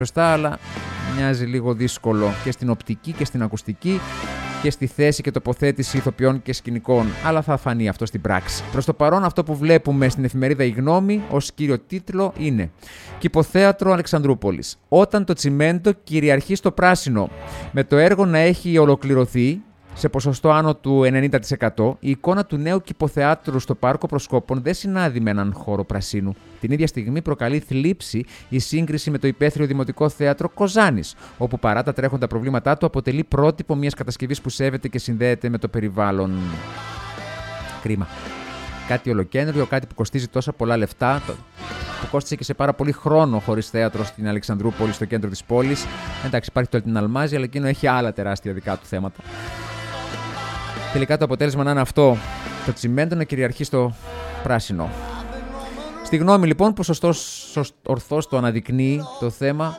σωστά, αλλά μοιάζει λίγο δύσκολο και στην οπτική και στην ακουστική και στη θέση και τοποθέτηση ηθοποιών και σκηνικών, αλλά θα φανεί αυτό στην πράξη. Προς το παρόν, αυτό που βλέπουμε στην εφημερίδα Η Γνώμη ως κύριο τίτλο είναι «Κηποθέατρο Αλεξανδρούπολης. Όταν το τσιμέντο κυριαρχεί στο πράσινο». Με το έργο να έχει ολοκληρωθεί σε ποσοστό άνω του 90%, η εικόνα του νέου κηποθεάτρου στο Πάρκο Προσκόπων δεν συνάδει με έναν χώρο πρασίνου. Την ίδια στιγμή προκαλεί θλίψη η σύγκριση με το υπαίθριο Δημοτικό Θέατρο Κοζάνης, όπου παρά τα τρέχοντα προβλήματά του αποτελεί πρότυπο μιας κατασκευής που σέβεται και συνδέεται με το περιβάλλον. Κρίμα. Κάτι ολοκένουργιο, κάτι που κοστίζει τόσα πολλά λεφτά, που κόστησε και σε πάρα πολύ χρόνο χωρίς θέατρο στην Αλεξανδρούπολη, στο κέντρο της πόλης. Εντάξει, υπάρχει το Αλτιναλμάζι, αλλά εκείνο έχει άλλα τεράστια δικά του θέματα. Τελικά το αποτέλεσμα να είναι αυτό, το τσιμέντο να κυριαρχεί στο πράσινο. Στη Γνώμη λοιπόν, που ορθώς το αναδεικνύει το θέμα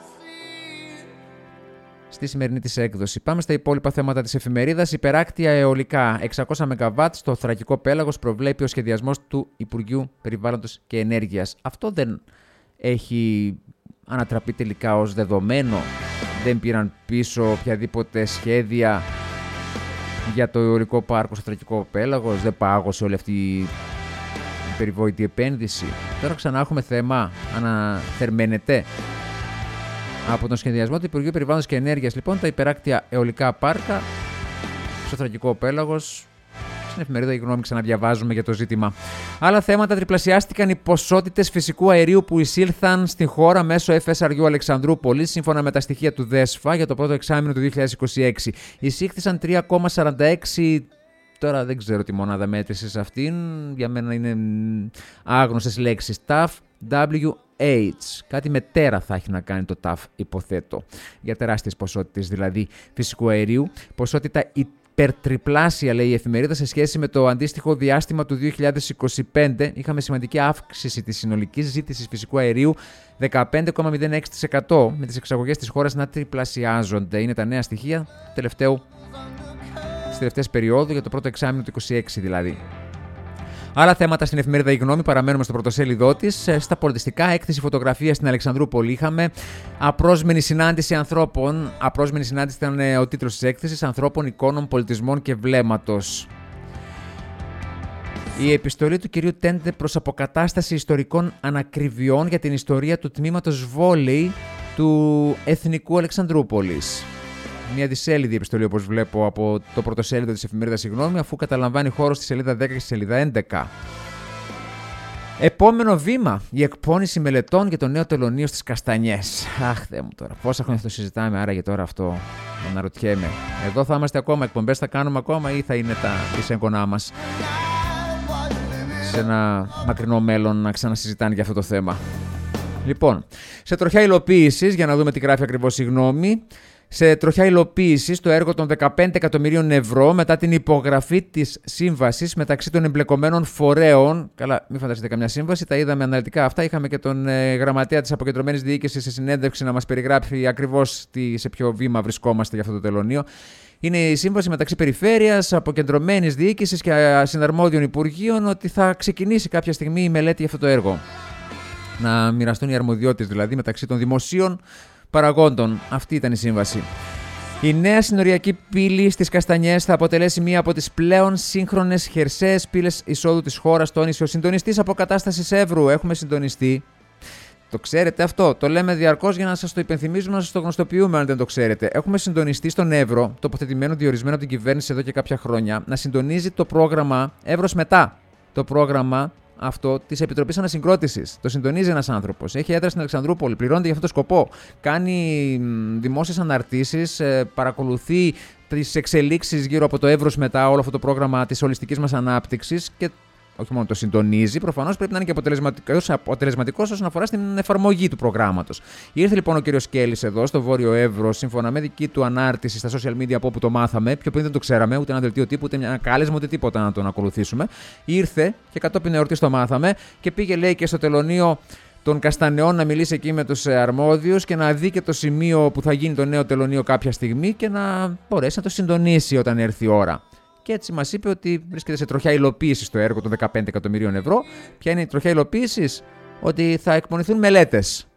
στη σημερινή της έκδοση. Πάμε στα υπόλοιπα θέματα της εφημερίδας. Υπεράκτια αιωλικά 600 ΜΒ στο Θρακικό Πέλαγος προβλέπει ο σχεδιασμός του Υπουργείου Περιβάλλοντος και Ενέργειας. Αυτό δεν έχει ανατραπεί τελικά ως δεδομένο. Δεν πήραν πίσω οποιαδήποτε σχέδια για το αιωλικό πάρκο στο Θρακικό Πέλαγος. Δεν πάγωσε όλη αυτή η περιβόητη επένδυση. Τώρα ξανά έχουμε θέμα. Αναθερμαίνεται από τον σχεδιασμό του Υπουργείου Περιβάλλοντος και Ενέργειας, λοιπόν, τα υπεράκτια αιωλικά πάρκα στο Θρακικό Πέλαγος. Στην εφημερίδα Η Γνώμη ξαναδιαβάζουμε για το ζήτημα. Άλλα θέματα: τριπλασιάστηκαν οι ποσότητες φυσικού αερίου που εισήλθαν στην χώρα μέσω FSRU Αλεξανδρούπολης, σύμφωνα με τα στοιχεία του ΔΕΣΦΑ για το πρώτο εξάμηνο του 2026. Εισήχθησαν 3,46. Τώρα δεν ξέρω τη μονάδα μέτρησης αυτήν. Για μένα είναι άγνωστες λέξεις. TAF WH. Κάτι με τέρα θα έχει να κάνει το TAF, υποθέτω. Για τεράστιες ποσότητες δηλαδή φυσικού αερίου. Ποσότητα υπερτριπλάσια, λέει η εφημερίδα, σε σχέση με το αντίστοιχο διάστημα του 2025. Είχαμε σημαντική αύξηση της συνολικής ζήτησης φυσικού αερίου, 15,06%, με τις εξαγωγές της χώρας να τριπλασιάζονται. Είναι τα νέα στοιχεία της τελευταίας περίοδου, για το πρώτο εξάμηνο του 2026 δηλαδή. Άλλα θέματα στην εφημερίδα Η Γνώμη, παραμένουμε στο πρωτοσέλιδό της. Στα πολιτιστικά, έκθεση φωτογραφία στην Αλεξανδρούπολη. Είχαμε απρόσμενη συνάντηση ανθρώπων. Απρόσμενη συνάντηση ήταν ο τίτλος της έκθεσης. Ανθρώπων, εικόνων, πολιτισμών και βλέμματος. Η επιστολή του κυρίου Τέντε προς αποκατάσταση ιστορικών ανακριβιών για την ιστορία του τμήματος βόλεϊ του Εθνικού Αλεξανδρούπολης. Μια δισέλιδη επιστολή, όπως βλέπω από το πρωτοσέλιδο της εφημερίδας Η Γνώμη, αφού καταλαμβάνει χώρο στη σελίδα 10 και στη σελίδα 11. Επόμενο βήμα, η εκπόνηση μελετών για το νέο τελωνείο στις Καστανιές. Αχ, Θεέ μου τώρα, πόσα χρόνια το συζητάμε, άραγε τώρα αυτό, αναρωτιέμαι. Εδώ θα είμαστε ακόμα, εκπομπές θα κάνουμε ακόμα ή θα είναι τα πισέγγονά μας σε ένα μακρινό μέλλον να ξανασυζητάνε για αυτό το θέμα. Λοιπόν, σε τροχιά υλοποίησης, για να δούμε τι γράφει ακριβώς Η Γνώμη. Σε τροχιά υλοποίησης το έργο των 15 εκατομμυρίων ευρώ μετά την υπογραφή της σύμβασης μεταξύ των εμπλεκομένων φορέων. Καλά, μην φανταστείτε καμιά σύμβαση, τα είδαμε αναλυτικά αυτά. Είχαμε και τον γραμματέα της αποκεντρωμένης διοίκησης σε συνέντευξη να μας περιγράψει ακριβώς σε ποιο βήμα βρισκόμαστε για αυτό το τελωνείο. Είναι η σύμβαση μεταξύ περιφέρειας, αποκεντρωμένης διοίκησης και συναρμόδιων υπουργείων ότι θα ξεκινήσει κάποια στιγμή η μελέτη για αυτό το έργο. Να μοιραστούν οι αρμοδιότητες δηλαδή μεταξύ των δημοσίων παραγόντων. Αυτή ήταν η σύμβαση. Η νέα συνοριακή πύλη στις Καστανιές θα αποτελέσει μία από τις πλέον σύγχρονες χερσαίες πύλες εισόδου της χώρας, τόνισε ο συντονιστής αποκατάστασης Εύρου. Έχουμε συντονιστεί. Το ξέρετε αυτό. Το λέμε διαρκώς για να σας το υπενθυμίζουμε, να σας το γνωστοποιούμε αν δεν το ξέρετε. Έχουμε συντονιστεί στον Εύρο, τοποθετημένο διορισμένο από την κυβέρνηση εδώ και κάποια χρόνια, να συντονίζει το πρόγραμμα Εύρος Μετά. Το πρόγραμμα αυτό της Επιτροπής Ανασυγκρότησης. Το συντονίζει ένας άνθρωπος. Έχει έδρα στην Αλεξανδρούπολη, πληρώνεται για αυτό το σκοπό. Κάνει δημόσιες αναρτήσεις, παρακολουθεί τις εξελίξεις γύρω από το Εύρος Μετά, όλο αυτό το πρόγραμμα της ολιστικής μας ανάπτυξης και όχι μόνο το συντονίζει, προφανώς πρέπει να είναι και αποτελεσματικός όσον αφορά στην εφαρμογή του προγράμματος. Ήρθε λοιπόν ο κύριος Κέλλης εδώ, στο Βόρειο Εύρο, σύμφωνα με δική του ανάρτηση στα social media από όπου το μάθαμε. Πιο πριν δεν το ξέραμε, ούτε ένα δελτίο τύπου, ούτε ένα κάλεσμα, ούτε τίποτα να τον ακολουθήσουμε. Ήρθε και κατόπιν εορτής το μάθαμε και πήγε, λέει, και στο τελωνείο των Καστανεών να μιλήσει εκεί με τους αρμόδιους και να δει και το σημείο που θα γίνει το νέο τελωνείο κάποια στιγμή και να μπορέσει να το συντονίσει όταν έρθει η ώρα. Και έτσι μας είπε ότι βρίσκεται σε τροχιά υλοποίησης το έργο των 15 εκατομμυρίων ευρώ. Ποια είναι η τροχιά υλοποίησης? Ότι θα εκπονηθούν μελέτες.